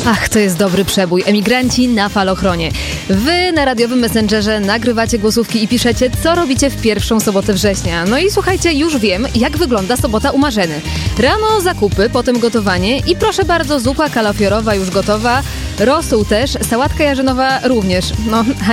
Ach, to jest dobry przebój. Emigranci na falochronie. Wy na radiowym Messengerze nagrywacie głosówki i piszecie, co robicie w pierwszą sobotę września. No i słuchajcie, już wiem, jak wygląda sobota u Marzeny. Rano zakupy, potem gotowanie i proszę bardzo, zupa kalafiorowa już gotowa, rosół też, sałatka jarzynowa również. No, a